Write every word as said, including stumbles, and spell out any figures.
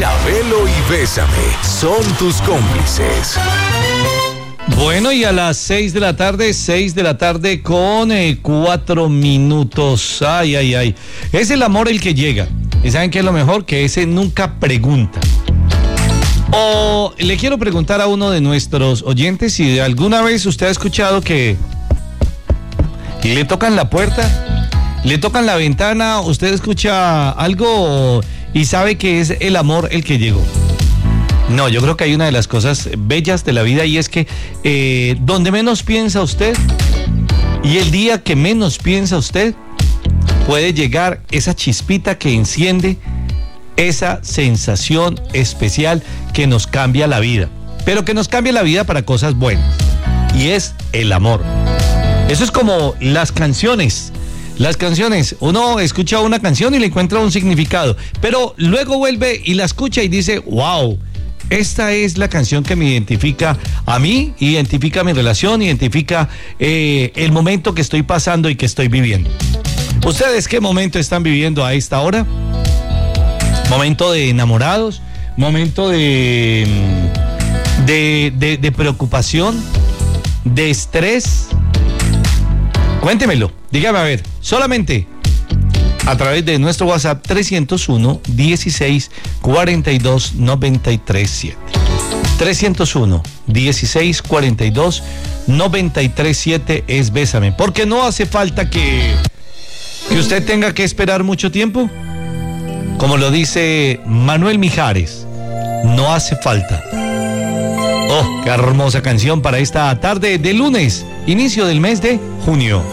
Chabelo y Bésame son tus cómplices. Bueno, y a las seis de la tarde, seis de la tarde con eh, cuatro minutos. Ay, ay, ay. Es el amor el que llega. ¿Y saben qué es lo mejor? Que ese nunca pregunta. O le quiero preguntar a uno de nuestros oyentes si alguna vez usted ha escuchado que le tocan la puerta, le tocan la ventana, usted escucha algo y sabe que es el amor el que llegó. No, yo creo que hay una de las cosas bellas de la vida y es que eh, donde menos piensa usted y el día que menos piensa usted puede llegar esa chispita que enciende esa sensación especial que nos cambia la vida, pero que nos cambia la vida para cosas buenas, y es el amor. Eso es como las canciones. Las canciones, uno escucha una canción y le encuentra un significado, pero luego vuelve y la escucha y dice, wow, esta es la canción que me identifica a mí, identifica mi relación, identifica eh, el momento que estoy pasando y que estoy viviendo. ¿Ustedes qué momento están viviendo a esta hora? ¿Momento de enamorados? ¿Momento de, de, de, de preocupación? ¿De estrés? Cuéntemelo, dígame a ver, solamente a través de nuestro WhatsApp trescientos uno, dieciséis, cuarenta y dos, noventa y tres, siete. trescientos uno, dieciséis, cuarenta y dos, noventa y tres, siete es Bésame. Porque no hace falta que, que usted tenga que esperar mucho tiempo. Como lo dice Manuel Mijares, no hace falta. Oh, qué hermosa canción para esta tarde de lunes, inicio del mes de junio.